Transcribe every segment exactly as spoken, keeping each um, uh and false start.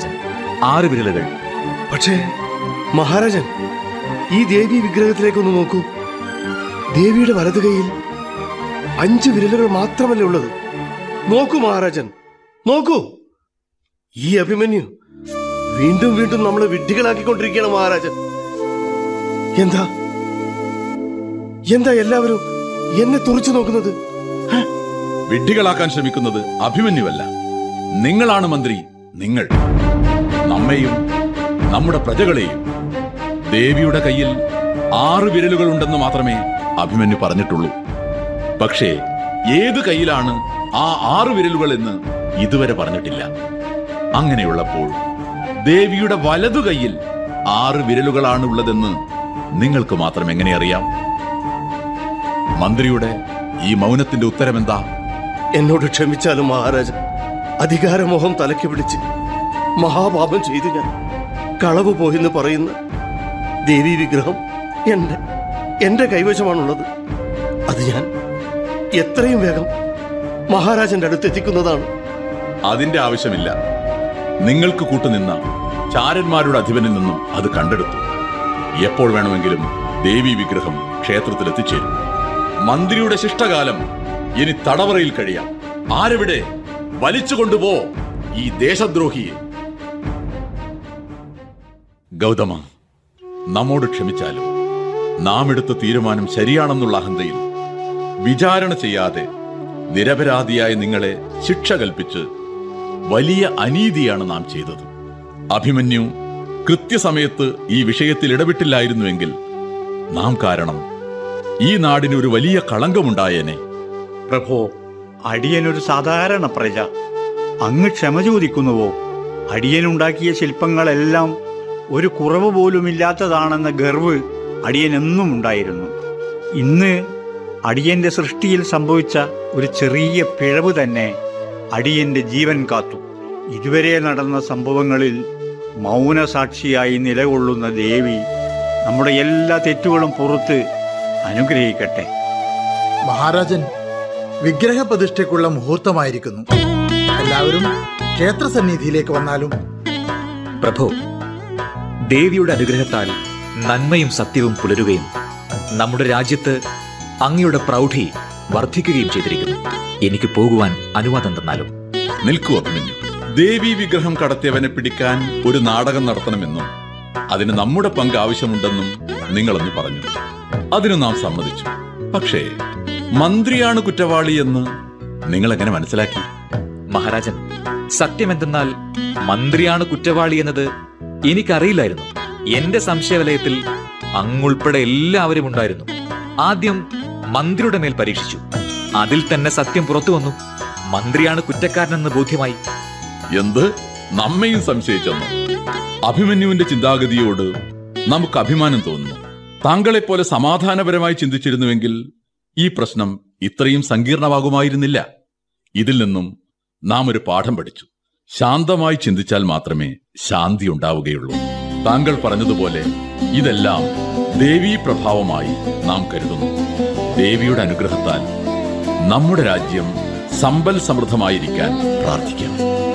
മഹാരാജൻ. ആറ് വിരലുകൾ. പക്ഷേ മഹാരാജൻ, ഈ ദേവി വിഗ്രഹത്തിലേക്കൊന്ന് നോക്കൂ. ദേവിയുടെ വലതു കൈയിൽ അഞ്ച് വിരലുകൾ മാത്രമല്ലേ ഉള്ളത്? നോക്കൂ മഹാരാജൻ, നോക്കൂ. ഈ അഭിമന്യു വീണ്ടും വീണ്ടും നമ്മളെ വിഡ്ഢികളാക്കിക്കൊണ്ടിരിക്കുകയാണ് മഹാരാജൻ. എന്താ എന്താ എല്ലാവരും എന്നെ തുറച്ചു നോക്കുന്നത്? വിഡ്ഢികളാക്കാൻ ശ്രമിക്കുന്നത് അഭിമന്യുവല്ല, നിങ്ങളാണ് മന്ത്രി. നിങ്ങൾ നമ്മെയും നമ്മുടെ പ്രജകളെയും. ദേവിയുടെ കയ്യിൽ ആറ് വിരലുകൾ ഉണ്ടെന്ന് മാത്രമേ അഭിമന്യു പറഞ്ഞിട്ടുള്ളൂ. പക്ഷേ ഏത് കയ്യിലാണ് ആ ആറ് വിരലുകൾ എന്ന് ഇതുവരെ പറഞ്ഞിട്ടില്ല. അങ്ങനെയുള്ളപ്പോൾ ദേവിയുടെ വലതു കൈയിൽ ആറ് വിരലുകളാണ് ഉള്ളതെന്ന് നിങ്ങൾക്ക് മാത്രം എങ്ങനെ അറിയാം? മന്ത്രിയുടെ ഈ മൗനത്തിന്റെ ഉത്തരമെന്താ? എന്നോട് ക്ഷമിച്ചാലും മഹാരാജൻ, അധികാരമോഹം തലയ്ക്ക് പിടിച്ച് മഹാപാപം ചെയ്തു ഞാൻ. കളവ് പോയെന്ന് പറയുന്ന ദേവി വിഗ്രഹം എന്റെ എന്റെ കൈവശമാണുള്ളത്. അത് ഞാൻ എത്രയും വേഗം മഹാരാജന്റെ അടുത്തെത്തിക്കുന്നതാണ്. അതിന്റെ ആവശ്യമില്ല. നിങ്ങൾക്ക് കൂട്ടുനിന്ന ചാരന്മാരുടെ അധിപനിൽ നിന്നും അത് കണ്ടെടുത്തു. എപ്പോൾ വേണമെങ്കിലും ദേവി വിഗ്രഹം ക്ഷേത്രത്തിൽ എത്തിച്ചേരും. മന്ത്രിയുടെ ശിഷ്ടകാലം ഇനി തടവറയിൽ കഴിയാം. ആരെവിടെ? വലിച്ചു കൊണ്ടുപോ ഈ ദേശദ്രോഹിയെ. ഗൗതമ, നമ്മോട് ക്ഷമിച്ചാലും നാം എടുത്ത തീരുമാനം ശരിയാണെന്നുള്ള അഹന്തയിൽ വിചാരണ ചെയ്യാതെ നിരപരാധിയായ നിങ്ങളെ ശിക്ഷ കൽപ്പിച്ച് വലിയ അനീതിയാണ് നാം ചെയ്തത്. അഭിമന്യു കൃത്യസമയത്ത് ഈ വിഷയത്തിൽ ഇടപെട്ടില്ലായിരുന്നുവെങ്കിൽ നാം കാരണം ഈ നാടിന് ഒരു വലിയ കളങ്കമുണ്ടായേനെ. പ്രഭോ, അടിയനൊരു സാധാരണ പ്രജ. അങ്ങ് ക്ഷമ ചോദിക്കുന്നുവോ? അടിയനുണ്ടാക്കിയ ശില്പങ്ങളെല്ലാം ഒരു കുറവ് പോലുമില്ലാത്തതാണെന്ന ഗർവ് അടിയനെന്നും ഉണ്ടായിരുന്നു. ഇന്ന് അടിയന്റെ സൃഷ്ടിയിൽ സംഭവിച്ച ഒരു ചെറിയ പിഴവ് തന്നെ അടിയന്റെ ജീവൻ കാത്തു. ഇതുവരെ നടന്ന സംഭവങ്ങളിൽ മൗനസാക്ഷിയായി നിലകൊള്ളുന്ന ദേവി നമ്മുടെ എല്ലാ തെറ്റുകളും പുറത്ത് അനുഗ്രഹിക്കട്ടെ. മഹാരാജൻ, വിഗ്രഹപ്രതിഷ്ഠയ്ക്കുള്ള മുഹൂർത്തമായിരിക്കുന്നു. എല്ലാവരും ക്ഷേത്രസന്നിധിയിലേക്ക് വന്നാലും. പ്രഭു, ദേവിയുടെ അനുഗ്രഹത്താൽ നന്മയും സത്യവും പുലരുകയും നമ്മുടെ രാജ്യത്ത് അങ്ങയുടെ പ്രൗഢി വർദ്ധിക്കുകയും ചെയ്തിരിക്കുന്നു. എനിക്ക് പോകുവാൻ അനുവാദം തന്നാലും. നിൽക്കൂ അഭിമന്യു. ദേവി വിഗ്രഹം കടത്തിയവനെ പിടിക്കാൻ ഒരു നാടകം നടത്തണമെന്നും അതിന് നമ്മുടെ പങ്ക് ആവശ്യമുണ്ടെന്നും നിങ്ങളെന്ന് പറഞ്ഞു. അതിന് നാം സമ്മതിച്ചു. പക്ഷേ മന്ത്രിയാണ് കുറ്റവാളി എന്ന് നിങ്ങൾ എങ്ങനെ മനസ്സിലാക്കി? മഹാരാജൻ, സത്യമെന്തെന്നാൽ മന്ത്രിയാണ് കുറ്റവാളി എന്നത് എനിക്കറിയില്ലായിരുന്നു. എന്റെ സംശയവലയത്തിൽ അങ്ങുൾപ്പെടെ എല്ലാവരും ഉണ്ടായിരുന്നു. ആദ്യം മന്ത്രിയുടെ മേൽ പരീക്ഷിച്ചു. അതിൽ തന്നെ സത്യം പുറത്തു വന്നു. മന്ത്രിയാണ് കുറ്റക്കാരനെന്ന് ബോധ്യമായി. എന്ത്? നമ്മയും സംശയിച്ചെന്നു? അഭിമന്യുവിന്റെ ചിന്താഗതിയോട് നമുക്ക് അഭിമാനം തോന്നുന്നു. താങ്കളെപ്പോലെ സമാധാനപരമായി ചിന്തിച്ചിരുന്നുവെങ്കിൽ ഈ പ്രശ്നം ഇത്രയും സങ്കീർണമാകുമായിരുന്നില്ല. ഇതിൽ നിന്നും നാം ഒരു പാഠം പഠിച്ചു. ശാന്തമായി ചിന്തിച്ചാൽ മാത്രമേ ശാന്തി ഉണ്ടാവുകയുള്ളൂ. താങ്കൾ പറഞ്ഞതുപോലെ ഇതെല്ലാം ദേവീ പ്രഭാവമായി നാം കരുതുന്നു. ദേവിയുടെ അനുഗ്രഹത്താൽ നമ്മുടെ രാജ്യം സമ്പൽ സമൃദ്ധമായിരിക്കാൻ പ്രാർത്ഥിക്കാം.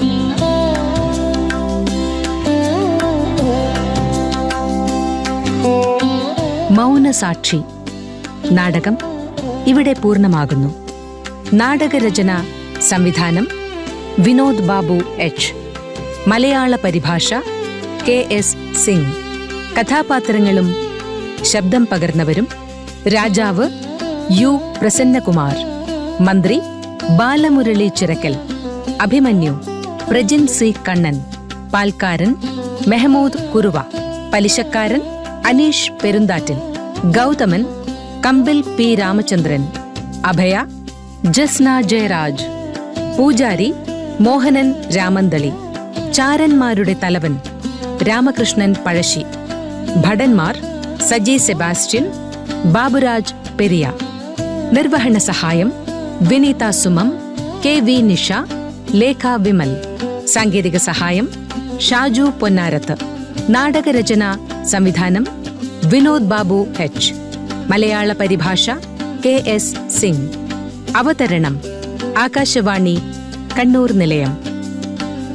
മൗനസാക്ഷി നാടകം ഇവിടെ പൂർണ്ണമാകുന്നു. നാടകരചന, സംവിധാനം വിനോദ് ബാബു എച്ച്. മലയാള പരിഭാഷ കെ എസ് സിംഗ്. കഥാപാത്രങ്ങളും ശബ്ദം പകർന്നവരും: രാജാവ് യു പ്രസന്നകുമാർ, മന്ത്രി ബാലമുരളി ചിറക്കൽ, അഭിമന്യു പ്രജിൻ സി കണ്ണൻ, പാൽക്കാരൻ മെഹമൂദ് കുറുവ, പലിശക്കാരൻ അനീഷ് പെരുന്താറ്റിൽ, ഗൗതമൻ കമ്പിൽ പി രാമചന്ദ്രൻ, അഭയ ജസ്ന ജയരാജ്, പൂജാരി മോഹനൻ രാമന്തളി, ചാരന്മാരുടെ തലവൻ രാമകൃഷ്ണൻ പഴശ്ശി, ഭടന്മാർ സജി സെബാസ്റ്റ്യൻ, ബാബുരാജ് പെരിയ. നിർവഹണ സഹായം വിനീത സുമം, കെ വി നിഷ, ലേഖ വിമൽ. സാങ്കേതിക സഹായം ഷാജു പൊന്നാരത്ത്. നാടകരചന, സംവിധാനം വിനോദ് ബാബു എച്ച്. മലയാള പരിഭാഷ കെ എസ് സിംഗ്. അവതരണം ആകാശവാണി കണ്ണൂർ നിലയം.